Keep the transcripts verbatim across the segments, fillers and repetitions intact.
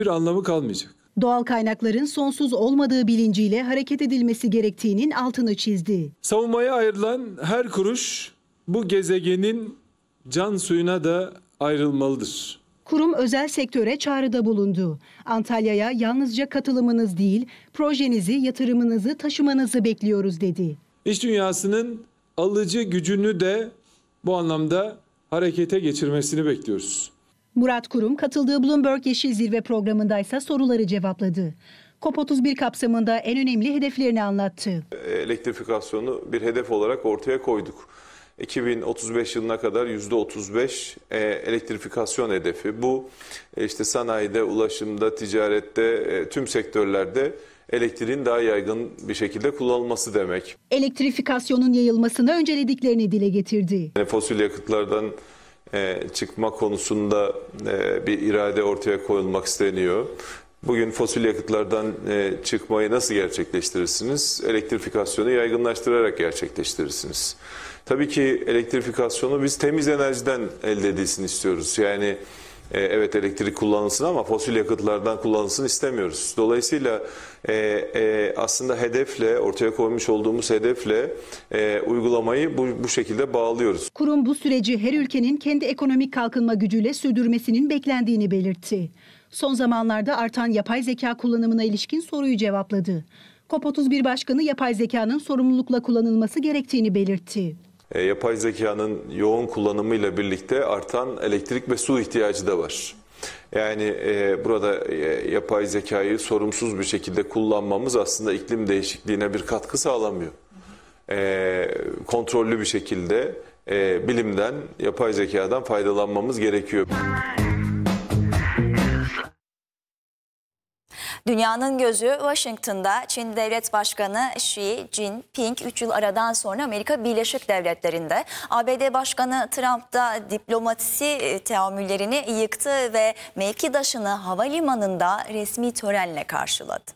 Bir anlamı kalmayacak. Doğal kaynakların sonsuz olmadığı bilinciyle hareket edilmesi gerektiğinin altını çizdi. Savunmaya ayrılan her kuruş bu gezegenin can suyuna da ayrılmalıdır. Kurum özel sektöre çağrıda bulundu. Antalya'ya yalnızca katılımınız değil, projenizi, yatırımınızı taşımanızı bekliyoruz dedi. İş dünyasının alıcı gücünü de bu anlamda harekete geçirmesini bekliyoruz. Murat Kurum katıldığı Bloomberg Yeşil Zirve programındaysa soruları cevapladı. COP otuz bir kapsamında en önemli hedeflerini anlattı. Elektrifikasyonu bir hedef olarak ortaya koyduk. iki bin otuz beş yılına kadar yüzde otuz beş elektrifikasyon hedefi. Bu işte sanayide, ulaşımda, ticarette, tüm sektörlerde elektriğin daha yaygın bir şekilde kullanılması demek. Elektrifikasyonun yayılmasını öncelediklerini dile getirdi. Yani fosil yakıtlardan çıkma konusunda bir irade ortaya koyulmak isteniyor. Bugün fosil yakıtlardan çıkmayı nasıl gerçekleştirirsiniz? Elektrifikasyonu yaygınlaştırarak gerçekleştirirsiniz. Tabii ki elektrifikasyonu biz temiz enerjiden elde edilsin istiyoruz. Yani evet elektrik kullanılsın ama fosil yakıtlardan kullanılsın istemiyoruz. Dolayısıyla e, e, aslında hedefle, ortaya koymuş olduğumuz hedefle e, uygulamayı bu, bu şekilde bağlıyoruz. Kurum bu süreci her ülkenin kendi ekonomik kalkınma gücüyle sürdürmesinin beklendiğini belirtti. Son zamanlarda artan yapay zeka kullanımına ilişkin soruyu cevapladı. COP otuz bir Başkanı yapay zekanın sorumlulukla kullanılması gerektiğini belirtti. E, yapay zekanın yoğun kullanımıyla birlikte artan elektrik ve su ihtiyacı da var. Yani e, burada e, yapay zekayı sorumsuz bir şekilde kullanmamız aslında iklim değişikliğine bir katkı sağlamıyor. E, kontrollü bir şekilde e, bilimden, yapay zekadan faydalanmamız gerekiyor. Dünyanın gözü Washington'da. Çin Devlet Başkanı Xi Jinping üç yıl aradan sonra Amerika Birleşik Devletleri'nde. A B D Başkanı Trump da diplomasi teamüllerini yıktı ve mevkidaşını havalimanında resmi törenle karşıladı.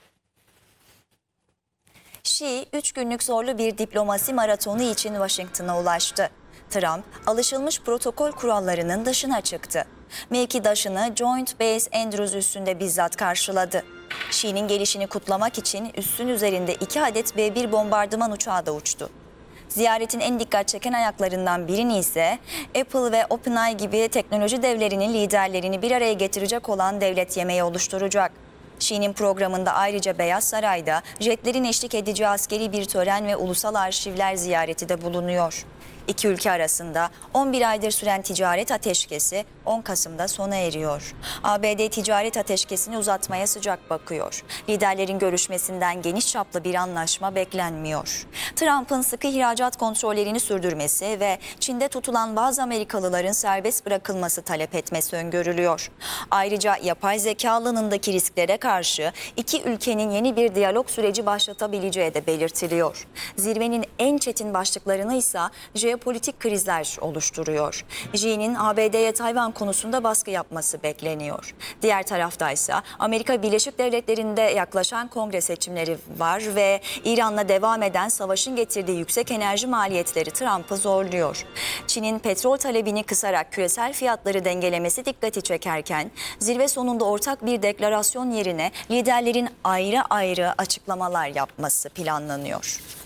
Xi üç günlük zorlu bir diplomasi maratonu için Washington'a ulaştı. Trump alışılmış protokol kurallarının dışına çıktı. Mevkidaşını Joint Base Andrews üssünde bizzat karşıladı. Xi'nin gelişini kutlamak için üssün üzerinde iki adet B bir bombardıman uçağı da uçtu. Ziyaretin en dikkat çeken ayaklarından birini ise Apple ve OpenAI gibi teknoloji devlerinin liderlerini bir araya getirecek olan devlet yemeği oluşturacak. Xi'nin programında ayrıca Beyaz Saray'da jetlerin eşlik edeceği askeri bir tören ve ulusal arşivler ziyareti de bulunuyor. İki ülke arasında on bir aydır süren ticaret ateşkesi on Kasım'da sona eriyor. A B D ticaret ateşkesini uzatmaya sıcak bakıyor. Liderlerin görüşmesinden geniş çaplı bir anlaşma beklenmiyor. Trump'ın sıkı ihracat kontrollerini sürdürmesi ve Çin'de tutulan bazı Amerikalıların serbest bırakılması talep etmesi öngörülüyor. Ayrıca yapay zeka alanındaki risklere karşı iki ülkenin yeni bir diyalog süreci başlatabileceği de belirtiliyor. Zirvenin en çetin başlıklarını ise jeopolitik krizler oluşturuyor. Xi'nin A B D'ye Tayvan konusunda baskı yapması bekleniyor. Diğer taraftaysa Amerika Birleşik Devletleri'nde yaklaşan kongre seçimleri var ve İran'la devam eden savaşın getirdiği yüksek enerji maliyetleri Trump'ı zorluyor. Çin'in petrol talebini kısarak küresel fiyatları dengelemesi dikkati çekerken zirve sonunda ortak bir deklarasyon yerine liderlerin ayrı ayrı açıklamalar yapması planlanıyor.